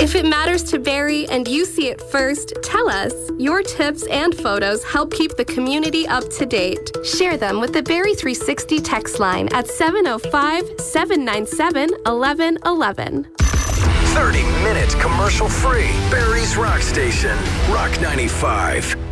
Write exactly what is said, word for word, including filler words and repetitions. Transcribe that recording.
If it matters to Barrie and you see it first, tell us. Your tips and photos help keep the community up to date. Share them with the Barrie three sixty text line at seven oh five, seven nine seven, one one one one. thirty minute commercial free. Barrie's Rock Station. Rock ninety-five.